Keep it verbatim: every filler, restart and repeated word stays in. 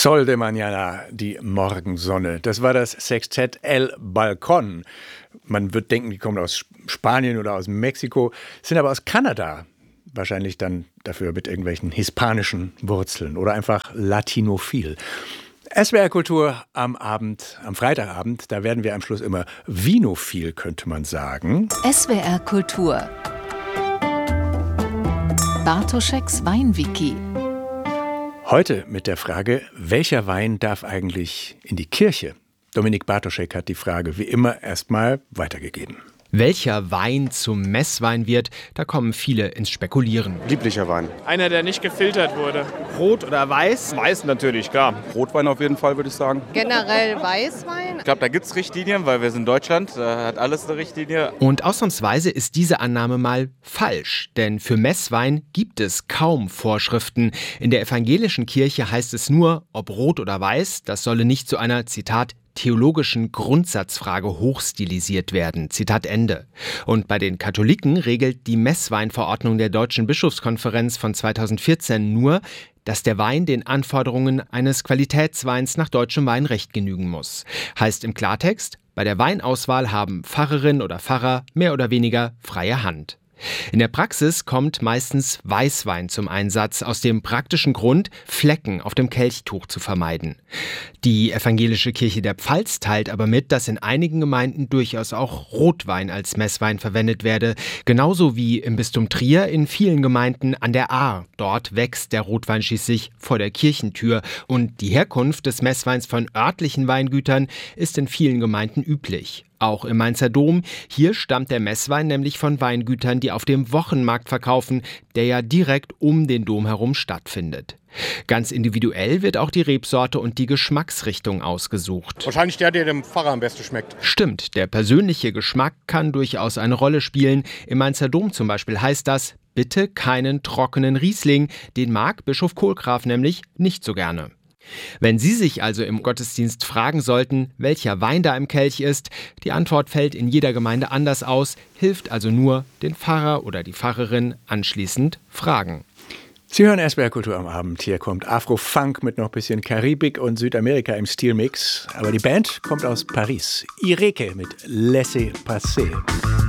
Sol de Mañana, die Morgensonne. Das war das Sextett El Balcón. Man wird denken, die kommen aus Spanien oder aus Mexiko, sind aber aus Kanada. Wahrscheinlich dann dafür mit irgendwelchen hispanischen Wurzeln oder einfach latinophil. S W R Kultur am Abend, am Freitagabend, da werden wir am Schluss immer vinophil, könnte man sagen. S W R Kultur. Bartoscheks Weinwiki. Heute mit der Frage, welcher Wein darf eigentlich in die Kirche? Dominik Bartoschek hat die Frage wie immer erstmal weitergegeben. Welcher Wein zum Messwein wird, da kommen viele ins Spekulieren. Lieblicher Wein. Einer, der nicht gefiltert wurde. Rot oder weiß? Weiß natürlich, klar. Rotwein auf jeden Fall, würde ich sagen. Generell Weißwein. Ich glaube, da gibt es Richtlinien, weil wir sind in Deutschland, da hat alles eine Richtlinie. Und ausnahmsweise ist diese Annahme mal falsch, denn für Messwein gibt es kaum Vorschriften. In der evangelischen Kirche heißt es nur, ob rot oder weiß, das solle nicht zu einer, Zitat, theologischen Grundsatzfrage hochstilisiert werden. Zitat Ende. Und bei den Katholiken regelt die Messweinverordnung der Deutschen Bischofskonferenz von zweitausendvierzehn nur, dass der Wein den Anforderungen eines Qualitätsweins nach deutschem Weinrecht genügen muss. Heißt im Klartext, bei der Weinauswahl haben Pfarrerin oder Pfarrer mehr oder weniger freie Hand. In der Praxis kommt meistens Weißwein zum Einsatz, aus dem praktischen Grund, Flecken auf dem Kelchtuch zu vermeiden. Die evangelische Kirche der Pfalz teilt aber mit, dass in einigen Gemeinden durchaus auch Rotwein als Messwein verwendet werde, genauso wie im Bistum Trier in vielen Gemeinden an der Ahr. Dort wächst der Rotwein schließlich vor der Kirchentür und die Herkunft des Messweins von örtlichen Weingütern ist in vielen Gemeinden üblich. Auch im Mainzer Dom. Hier stammt der Messwein nämlich von Weingütern, die auf dem Wochenmarkt verkaufen, der ja direkt um den Dom herum stattfindet. Ganz individuell wird auch die Rebsorte und die Geschmacksrichtung ausgesucht. Wahrscheinlich der, der dem Pfarrer am besten schmeckt. Stimmt, der persönliche Geschmack kann durchaus eine Rolle spielen. Im Mainzer Dom zum Beispiel heißt das, bitte keinen trockenen Riesling. Den mag Bischof Kohlgraf nämlich nicht so gerne. Wenn Sie sich also im Gottesdienst fragen sollten, welcher Wein da im Kelch ist, die Antwort fällt in jeder Gemeinde anders aus, hilft also nur, den Pfarrer oder die Pfarrerin anschließend fragen. Sie hören S W R Kultur am Abend. Hier kommt Afro-Funk mit noch ein bisschen Karibik und Südamerika im Stilmix. Aber die Band kommt aus Paris. Ireke mit Laissez-Passer.